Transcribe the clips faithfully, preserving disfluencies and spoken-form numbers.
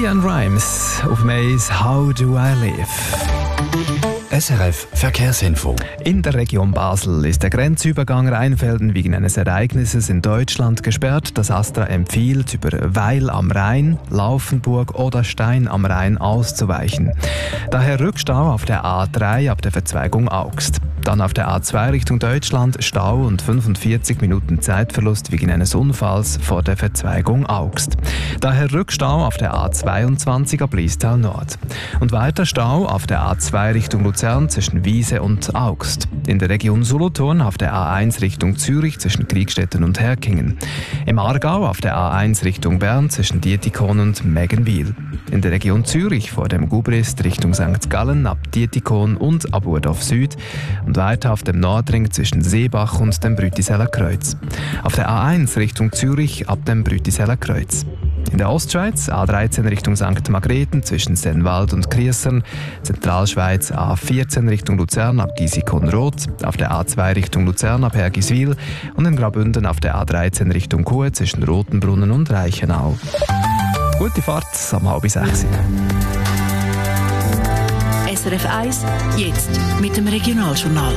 Leanne Rimes auf Mais «How do I live?» S R F Verkehrsinfo. In der Region Basel ist der Grenzübergang Rheinfelden wegen eines Ereignisses in Deutschland gesperrt. Das Astra empfiehlt, über Weil am Rhein, Laufenburg oder Stein am Rhein auszuweichen. Daher Rückstau auf der A drei ab der Verzweigung Augst. Dann auf der A zwei Richtung Deutschland Stau und fünfundvierzig Minuten Zeitverlust wegen eines Unfalls vor der Verzweigung Augst. Daher Rückstau auf der A zweiundzwanzig ab Liestal Nord. Und weiter Stau auf der A zwei Richtung Luzern zwischen Wiese und Augst. In der Region Solothurn auf der A eins Richtung Zürich zwischen Kriegstetten und Herkingen. Im Aargau auf der A eins Richtung Bern zwischen Dietikon und Meggenwil. In der Region Zürich vor dem Gubrist Richtung Sankt Gallen ab Dietikon und ab Urdorf Süd. Und weiter auf dem Nordring zwischen Seebach und dem Brütiseller Kreuz. Auf der A eins Richtung Zürich ab dem Brütiseller Kreuz. In der Ostschweiz A dreizehn Richtung Sankt Margrethen zwischen Sennwald und Kriessern, Zentralschweiz A vierzehn Richtung Luzern ab Gisikon-Roth, auf der A zwei Richtung Luzern ab Hergiswil und in Graubünden auf der A dreizehn Richtung Chur zwischen Rotenbrunnen und Reichenau. Gute Fahrt am halb sechs. S R F eins, jetzt mit dem Regionaljournal.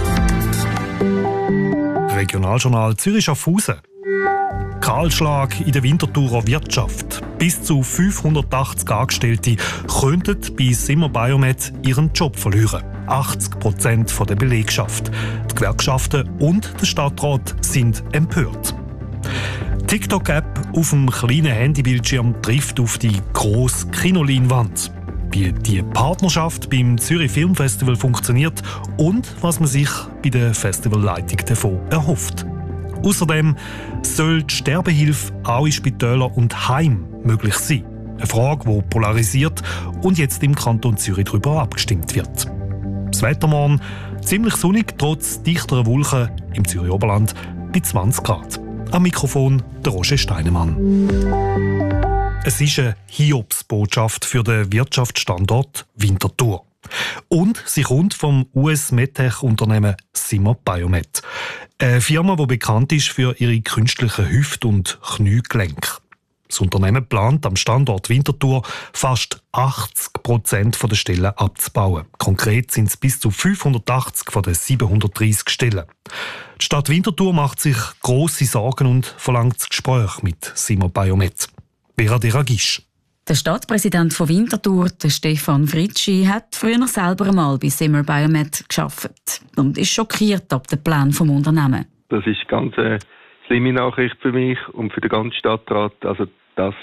Regionaljournal Zürich-Schaffhausen. Kahlschlag in der Winterthurer Wirtschaft. Bis zu fünfhundertachtzig Angestellte könnten bei Zimmer Biomet ihren Job verlieren. achtzig Prozent der Belegschaft. Die Gewerkschaften und der Stadtrat sind empört. Die TikTok-App auf dem kleinen Handybildschirm trifft auf die grosse Kinoleinwand. Wie die Partnerschaft beim Zürich Filmfestival funktioniert und was man sich bei der Festivalleitung davon erhofft. Außerdem soll die Sterbehilfe auch in Spitälern und Heimen möglich sein. Eine Frage, die polarisiert und jetzt im Kanton Zürich darüber abgestimmt wird. Das Wetter morgen ziemlich sonnig, trotz dichterer Wolken im Zürich Oberland bei zwanzig Grad. Am Mikrofon der Roger Steinemann. Es ist eine Hiobsbotschaft für den Wirtschaftsstandort Winterthur. Und sie kommt vom U S-Medtech-Unternehmen Zimmer Biomet. Eine Firma, die bekannt ist für ihre künstlichen Hüft- und Kniegelenke. Das Unternehmen plant am Standort Winterthur fast achtzig Prozent der Stellen abzubauen. Konkret sind es bis zu fünfhundertachtzig von den siebenhundertdreissig Stellen. Die Stadt Winterthur macht sich grosse Sorgen und verlangt das Gespräch mit Zimmer Biomet. Vera Deragisch. Der Stadtpräsident von Winterthur, der Stefan Fritschi, hat früher selber einmal bei Zimmer Biomet gearbeitet und ist schockiert ab dem Plan des Unternehmens. Das ist ganz eine schlimme Nachricht für mich und für den ganzen Stadtrat. Also das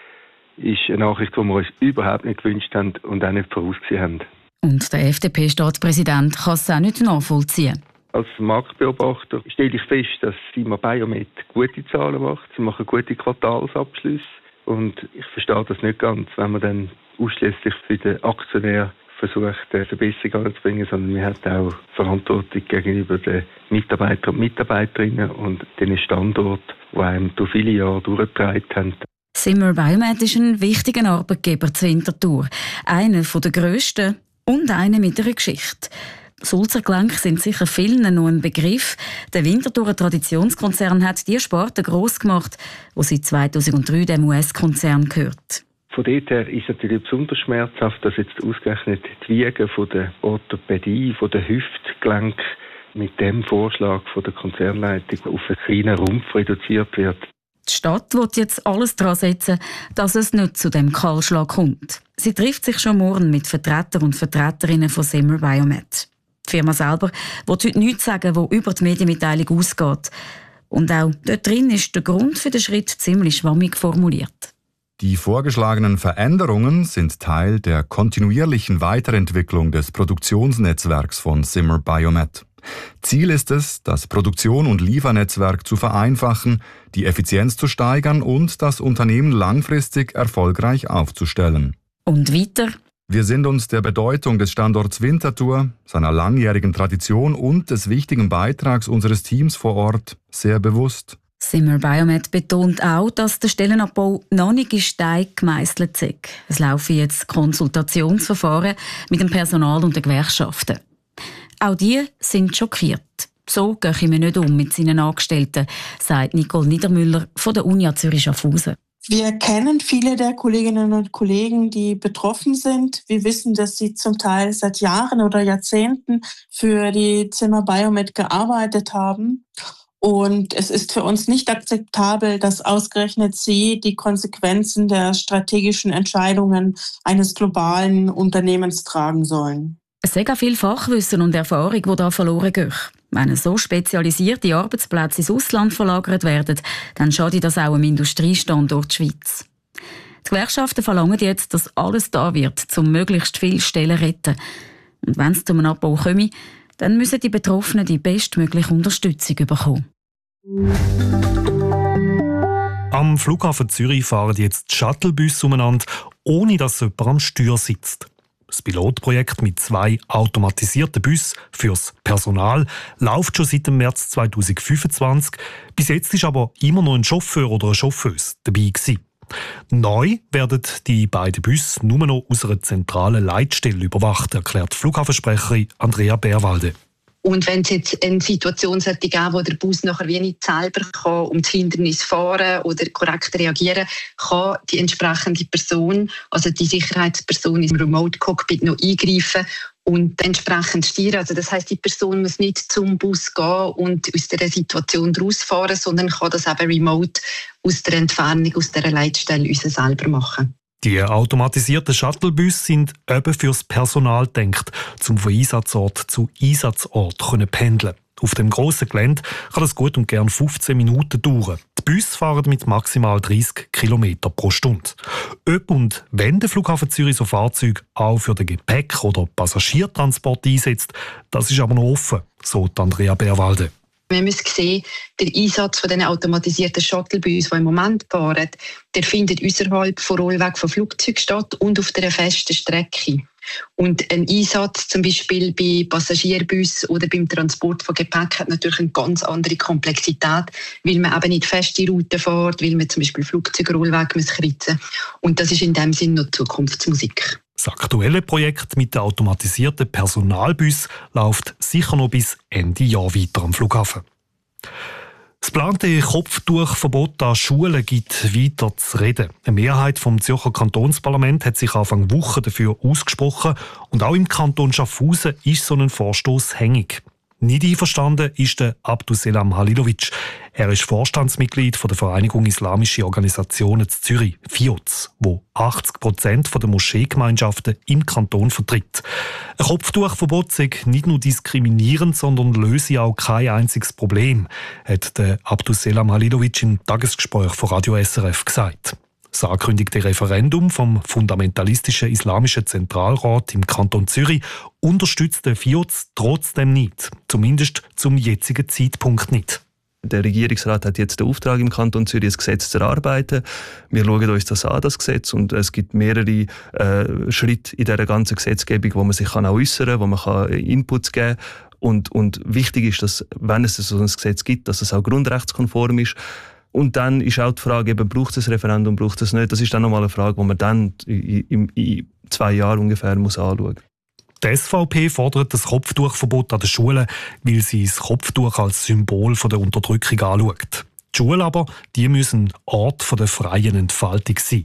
ist eine Nachricht, die wir uns überhaupt nicht gewünscht haben und auch nicht vorausgesehen haben. Und der F D P-Stadtpräsident kann es auch nicht nachvollziehen. Als Marktbeobachter stelle ich fest, dass Zimmer Biomet gute Zahlen macht. Sie machen gute Quartalsabschlüsse. Und ich verstehe das nicht ganz, wenn man dann ausschließlich für den Aktionär versucht, eine Verbesserung anzubringen, sondern man hat auch Verantwortung gegenüber den Mitarbeitern und Mitarbeiterinnen und den Standorten, die einem durch viele Jahre durchgetragen haben. Zimmer Biomet ist ein wichtiger Arbeitgeber zu Winterthur. Einer der grössten und einer mit einer Geschichte. Sulzer Gelenke sind sicher vielen noch ein Begriff. Der Winterthurer Traditionskonzern hat die Sparte gross gemacht, die seit zweitausenddrei dem U S-Konzern gehört. Von dort her ist es natürlich besonders schmerzhaft, dass jetzt ausgerechnet die Wiege von der Orthopädie, von der Hüftgelenk mit dem Vorschlag von der Konzernleitung auf einen kleinen Rumpf reduziert wird. Die Stadt will jetzt alles daran setzen, dass es nicht zu dem Kahlschlag kommt. Sie trifft sich schon morgen mit Vertretern und Vertreterinnen von Zimmer Biomet. Die Firma selber will heute nichts sagen, wo über die Medienmitteilung ausgeht. Und auch dort drin ist der Grund für den Schritt ziemlich schwammig formuliert. Die vorgeschlagenen Veränderungen sind Teil der kontinuierlichen Weiterentwicklung des Produktionsnetzwerks von Zimmer Biomet. Ziel ist es, das Produktion- und Liefernetzwerk zu vereinfachen, die Effizienz zu steigern und das Unternehmen langfristig erfolgreich aufzustellen. Und weiter? Wir sind uns der Bedeutung des Standorts Winterthur, seiner langjährigen Tradition und des wichtigen Beitrags unseres Teams vor Ort sehr bewusst. Zimmer Biomet betont auch, dass der Stellenabbau noch nicht in Stein gemeisselt ist. Es laufen jetzt Konsultationsverfahren mit dem Personal und den Gewerkschaften. Auch die sind schockiert. So gehe ich mir nicht um mit seinen Angestellten, sagt Nicole Niedermüller von der Unia Zürich-Schaffhausen. Wir kennen viele der Kolleginnen und Kollegen, die betroffen sind. Wir wissen, dass sie zum Teil seit Jahren oder Jahrzehnten für die Zimmer Biomet gearbeitet haben. Und es ist für uns nicht akzeptabel, dass ausgerechnet sie die Konsequenzen der strategischen Entscheidungen eines globalen Unternehmens tragen sollen. Es ist sehr viel Fachwissen und Erfahrung, die da verloren gehen. Wenn so spezialisierte Arbeitsplätze ins Ausland verlagert werden, dann schadet das auch im Industriestandort Schweiz. Die Gewerkschaften verlangen jetzt, dass alles da wird, um möglichst viele Stellen zu retten. Und wenn es zu einem Abbau komme, dann müssen die Betroffenen die bestmögliche Unterstützung bekommen. Am Flughafen Zürich fahren jetzt Shuttlebusse umeinander, ohne dass jemand am Steuer sitzt. Das Pilotprojekt mit zwei automatisierten Bussen fürs Personal läuft schon seit dem März zweitausendfünfundzwanzig. Bis jetzt ist aber immer noch ein Chauffeur oder eine Chauffeuse dabei gewesen. Neu werden die beiden Busse nur noch aus einer zentralen Leitstelle überwacht, erklärt Flughafensprecherin Andrea Bärwalde. Und wenn es jetzt eine Situation sollte geben, wo der Bus nachher wie nicht selber kann, um das Hindernis fahren oder korrekt reagieren, kann die entsprechende Person, also die Sicherheitsperson im Remote-Cockpit noch eingreifen und entsprechend steuern. Also das heisst, die Person muss nicht zum Bus gehen und aus der Situation rausfahren, sondern kann das eben remote aus der Entfernung, aus der Leitstelle uns selber machen. Die automatisierten Shuttlebusse sind eben fürs Personal gedacht, um von Einsatzort zu Einsatzort zu pendeln. Auf dem grossen Gelände kann das gut und gern fünfzehn Minuten dauern. Die Busse fahren mit maximal dreißig Kilometer pro Stunde. Ob und wenn der Flughafen Zürich so Fahrzeuge auch für den Gepäck- oder Passagiertransport einsetzt, das ist aber noch offen, so Andrea Bärwalde. Wir müssen sehen, der Einsatz von den automatisierten Shuttlebussen, die im Moment fahren, der findet außerhalb von Rollweg von Flugzeugen statt und auf einer festen Strecke. Und ein Einsatz zum Beispiel bei Passagierbussen oder beim Transport von Gepäck hat natürlich eine ganz andere Komplexität, weil man eben nicht feste Routen fährt, weil man zum Beispiel Flugzeugrollweg kreuzen muss. Und das ist in dem Sinne noch Zukunftsmusik. Das aktuelle Projekt mit den automatisierten Personalbussen läuft sicher noch bis Ende Jahr weiter am Flughafen. Das geplante Kopftuchverbot an Schulen gibt weiter zu reden. Eine Mehrheit vom Zürcher Kantonsparlament hat sich Anfang Woche dafür ausgesprochen und auch im Kanton Schaffhausen ist so ein Vorstoß hängig. Nicht einverstanden ist der Abdusselam Halilovic. Er ist Vorstandsmitglied von der Vereinigung Islamische Organisationen zu Zürich, F I O Z, wo achtzig Prozent der Moscheegemeinschaften im Kanton vertritt. Ein Kopftuchverbot sei nicht nur diskriminierend, sondern löse auch kein einziges Problem, hat der Abdusselam Halilovic im Tagesgespräch von Radio S R F gesagt. Das angekündigte Referendum vom fundamentalistischen Islamischen Zentralrat im Kanton Zürich unterstützt der F I O Z trotzdem nicht, zumindest zum jetzigen Zeitpunkt nicht. Der Regierungsrat hat jetzt den Auftrag, im Kanton Zürich ein Gesetz zu erarbeiten. Wir schauen uns das an, das Gesetz, und es gibt mehrere äh, Schritte in dieser ganzen Gesetzgebung, wo man sich kann auch äußern kann, wo man kann Inputs geben kann. Und, und wichtig ist, dass, wenn es so ein Gesetz gibt, dass es auch grundrechtskonform ist. Und dann ist auch die Frage, eben, braucht es ein Referendum, braucht es nicht? Das ist dann nochmal eine Frage, die man dann in, in, in zwei Jahren ungefähr muss anschauen muss. Die S V P fordert das Kopftuchverbot an den Schulen, weil sie das Kopftuch als Symbol der Unterdrückung anschaut. Die Schulen aber, die müssen Ort der freien Entfaltung sein.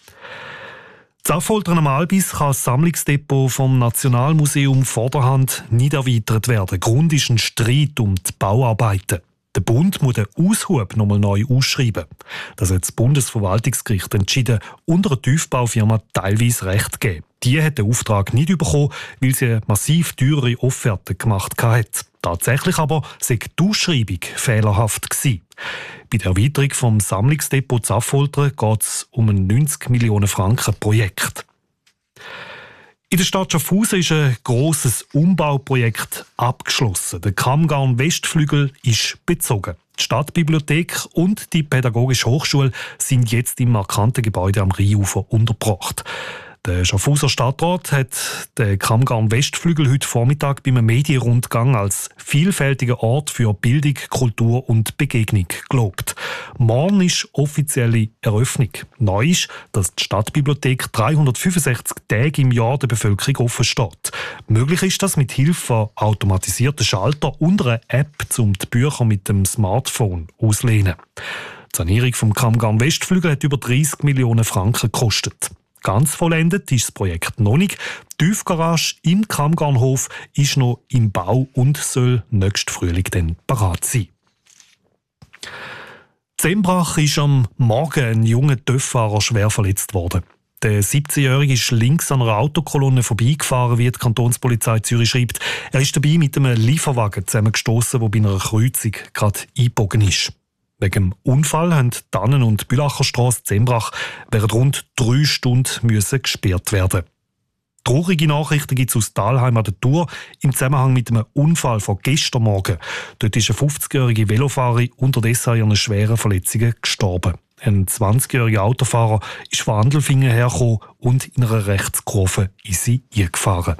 Das Affoltern am Albis kann das Sammlungsdepot vom Nationalmuseum Vorderhand nicht erweitert werden. Grund ist ein Streit um die Bauarbeiten. Der Bund muss den Aushub nochmal neu ausschreiben. Das hat das Bundesverwaltungsgericht entschieden und einer Tiefbaufirma teilweise Recht gegeben. Die hat den Auftrag nicht bekommen, weil sie eine massiv teure Offerte gemacht hat. Tatsächlich aber sei die Ausschreibung fehlerhaft gewesen. Bei der Erweiterung vom Sammlungsdepot zu Affoltern geht es um ein neunzig Millionen Franken Projekt. In der Stadt Schaffhausen ist ein grosses Umbauprojekt abgeschlossen. Der Kammgarn-Westflügel ist bezogen. Die Stadtbibliothek und die Pädagogische Hochschule sind jetzt im markanten Gebäude am Rheinufer untergebracht. Der Schaffhauser Stadtrat hat den Kammgarn-Westflügel heute Vormittag beim Medienrundgang als vielfältigen Ort für Bildung, Kultur und Begegnung gelobt. Morgen ist offizielle Eröffnung. Neu ist, dass die Stadtbibliothek dreihundertfünfundsechzig Tage im Jahr der Bevölkerung offen steht. Möglich ist das mit Hilfe von automatisierten Schalter und einer App, um die Bücher mit dem Smartphone auszulehnen. Die Sanierung vom Kammgarn-Westflügel hat über dreissig Millionen Franken gekostet. Ganz vollendet ist das Projekt noch nicht. Die Tiefgarage im Kammgarnhof ist noch im Bau und soll nächsten Frühling dann bereit sein. In Sembrach ist am Morgen ein junger TÜV-Fahrer schwer verletzt worden. Der siebzehnjährige ist links an einer Autokolonne vorbeigefahren, wie die Kantonspolizei Zürich schreibt. Er ist dabei mit einem Lieferwagen zusammengestossen, der bei einer Kreuzung gerade eingebogen ist. Wegen dem Unfall haben die Tannen- und Bülacher Strasse Sembrach während rund drei Stunden müssen gesperrt werden. Traurige Nachrichten gibt es aus Thalheim an der Tour im Zusammenhang mit einem Unfall von gestern Morgen. Dort ist eine fünfzigjährige Velofahrerin unterdessen an ihren schweren Verletzungen gestorben. Ein zwanzigjähriger Autofahrer ist von Andelfingen hergekommen und in einer Rechtskurve ist sie eingefahren.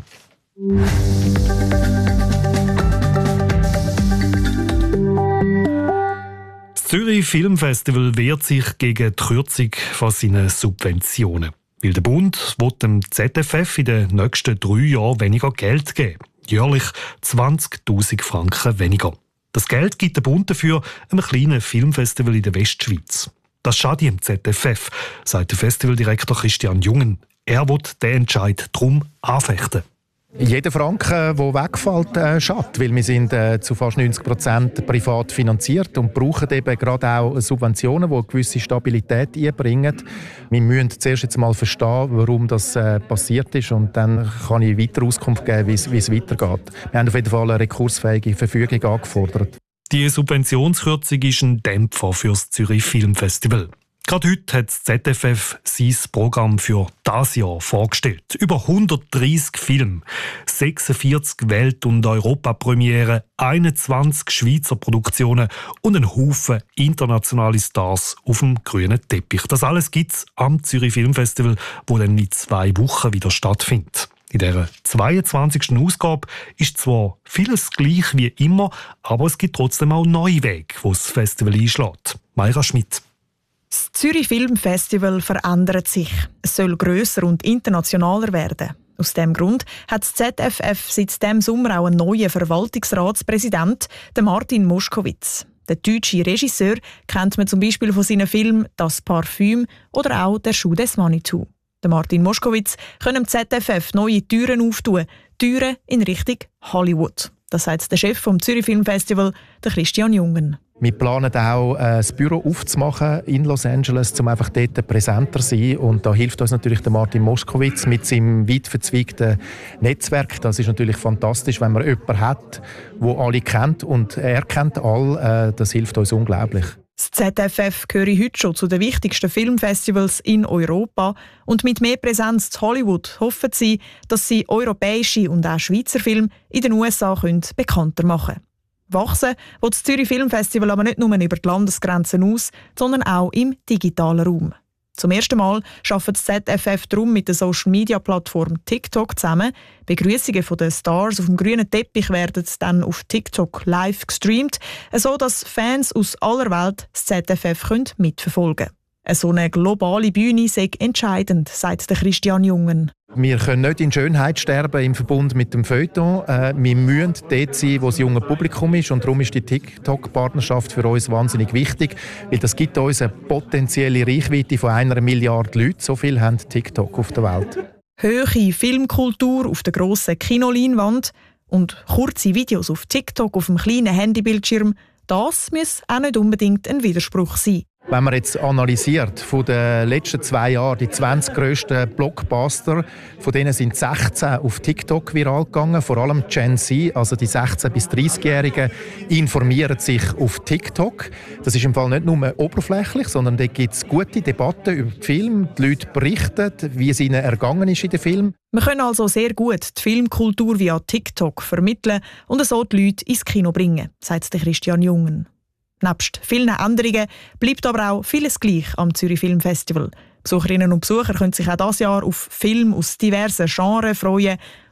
Das Zürich Filmfestival wehrt sich gegen die Kürzung von seinen Subventionen. Weil der Bund will dem Z F F in den nächsten drei Jahren weniger Geld geben. Jährlich zwanzigtausend Franken weniger. Das Geld gibt der Bund dafür einem kleinen Filmfestival in der Westschweiz. Das schadet dem Z F F, sagt der Festivaldirektor Christian Jungen. Er will den Entscheid darum anfechten. Jeder Franken, der wegfällt, äh, schadet, weil wir sind äh, zu fast neunzig Prozent privat finanziert und brauchen eben gerade auch Subventionen, die eine gewisse Stabilität einbringen. Wir müssen zuerst jetzt mal verstehen, warum das äh, passiert ist, und dann kann ich weiter Auskunft geben, wie es weitergeht. Wir haben auf jeden Fall eine rekursfähige Verfügung angefordert. Die Subventionskürzung ist ein Dämpfer für das Zürich Filmfestival. Gerade heute hat das Z F F sein Programm für dieses Jahr vorgestellt. Über hundertdreissig Filme, sechsundvierzig Welt- und Europapremieren, einundzwanzig Schweizer Produktionen und ein Haufen internationale Stars auf dem grünen Teppich. Das alles gibt es am Zürich Filmfestival, wo dann in zwei Wochen wieder stattfindet. In dieser zweiundzwanzigsten Ausgabe ist zwar vieles gleich wie immer, aber es gibt trotzdem auch neue Wege, die das Festival einschlägt. Mayra Schmidt. Das Zürich Filmfestival verändert sich. Es soll grösser und internationaler werden. Aus diesem Grund hat das Z F F seit diesem Sommer auch einen neuen Verwaltungsratspräsident, den Martin Moschkowitz. Der deutsche Regisseur kennt man zum Beispiel von seinen Filmen «Das Parfüm» oder auch «Der Schuh des Manitou». Der Martin Moschkowitz kann dem Z F F neue Türen auftun, Türen in Richtung Hollywood. Das sagt der Chef vom Zürich Filmfestival, der Christian Jungen. Wir planen auch, das Büro aufzumachen in Los Angeles, um einfach dort präsenter zu sein. Und da hilft uns natürlich der Martin Moschkowitz mit seinem weit verzweigten Netzwerk. Das ist natürlich fantastisch, wenn man jemanden hat, der alle kennt, und er kennt alle. Das hilft uns unglaublich. Das Z F F gehöre heute schon zu den wichtigsten Filmfestivals in Europa. Und mit mehr Präsenz in Hollywood hoffen sie, dass sie europäische und auch Schweizer Filme in den U S A können bekannter machen können. Wachsen will das Zürich Filmfestival aber nicht nur über die Landesgrenzen aus, sondern auch im digitalen Raum. Zum ersten Mal arbeitet das Z F F darum mit der Social-Media-Plattform TikTok zusammen. Begrüßungen der Stars auf dem grünen Teppich werden dann auf TikTok live gestreamt, sodass Fans aus aller Welt das Z F F mitverfolgen können. So eine globale Bühne sei entscheidend, sagt der Christian Jungen. Wir können nicht in Schönheit sterben im Verbund mit dem Feuilleton. Äh, wir müssen dort sein, wo das junge Publikum ist. Und darum ist die TikTok-Partnerschaft für uns wahnsinnig wichtig, weil das gibt uns eine potenzielle Reichweite von einer Milliarde Leuten. So viel haben TikTok auf der Welt. Höhere Filmkultur auf der grossen Kinoleinwand und kurze Videos auf TikTok auf dem kleinen Handybildschirm, das muss auch nicht unbedingt ein Widerspruch sein. Wenn man jetzt analysiert, von den letzten zwei Jahren, die zwanzig grössten Blockbuster, von denen sind sechzehn auf TikTok viral gegangen. Vor allem Gen Z, also die sechzehn- bis dreißigjährigen, informieren sich auf TikTok. Das ist im Fall nicht nur oberflächlich, sondern da gibt es gute Debatten über die Filme. Die Leute berichten, wie es ihnen ergangen ist in den Filmen. Wir können also sehr gut die Filmkultur via TikTok vermitteln und so die Leute ins Kino bringen, sagt Christian Jungen. Nebst vielen Änderungen bleibt aber auch vieles gleich am Zürich Filmfestival. Besucherinnen und Besucher können sich auch dieses Jahr auf Filme aus diversen Genres freuen.